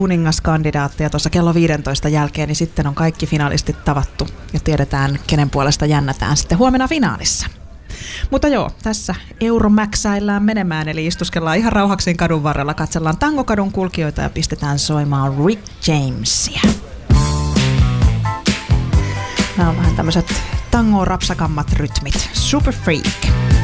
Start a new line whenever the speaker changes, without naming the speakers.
kuningaskandidaatteja tuossa kello 15 jälkeen, niin sitten on kaikki finalistit tavattu ja tiedetään, kenen puolesta jännätään sitten huomenna finaalissa. Mutta joo, tässä euromäksäillään menemään, eli istuskellaan ihan rauhaksiin kadun varrella, katsellaan tangokadun kulkijoita ja pistetään soimaan Rick Jamesia. Nämä on vähän tämmöiset tango-rapsakammat rytmit. Super Freak.